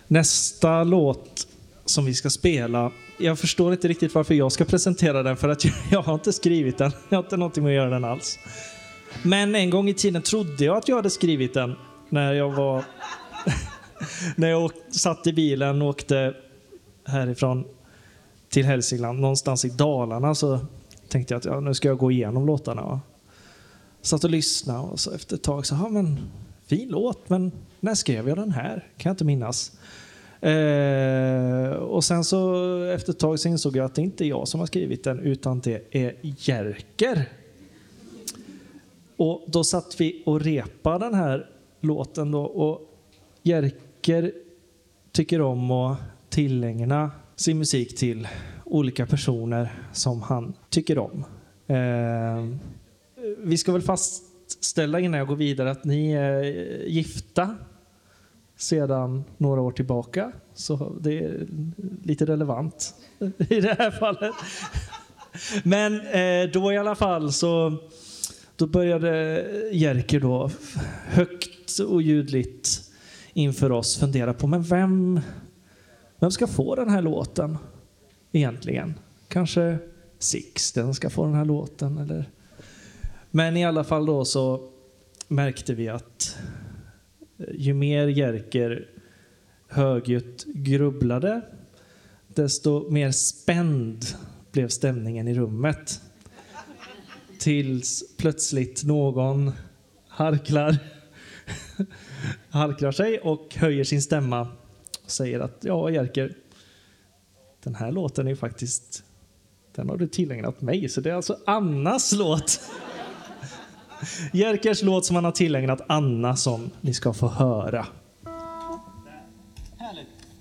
Nästa låt som vi ska spela, jag förstår inte riktigt varför jag ska presentera den, för att jag har inte skrivit den. Jag har inte någonting med att göra den alls. Men en gång i tiden trodde jag att jag hade skrivit den när jag satt i bilen och åkte härifrån till Hälsingland, någonstans i Dalarna, så tänkte jag att nu ska jag gå igenom låtarna. Va? Satt och lyssnade och så efter ett tag så, men fin låt, men när skrev jag den här? Kan jag inte minnas. Och sen så efter ett tag så insåg jag att det inte är jag som har skrivit den, utan det är Jerker. Och då satt vi och repade den här låten då, och Jerker tycker om att tillägna sin musik till olika personer som han tycker om. Vi ska väl fastställa innan jag går vidare att ni är gifta sedan några år tillbaka. Så det är lite relevant i det här fallet. Men då i alla fall så då började Jerker då högt och ljudligt inför oss fundera på, men vem ska få den här låten egentligen? Kanske Sixten ska få den här låten, eller? Men i alla fall då så märkte vi att ju mer Jerker högljutt grubblade, desto mer spänd blev stämningen i rummet. Tills plötsligt någon harklar sig och höjer sin stämma och säger att ja, Jerker, den här låten är faktiskt, den har du tillägnat mig, så det är alltså Annas låt. Jerkers låt som han har tillägnat Anna, som ni ska få höra. Härligt.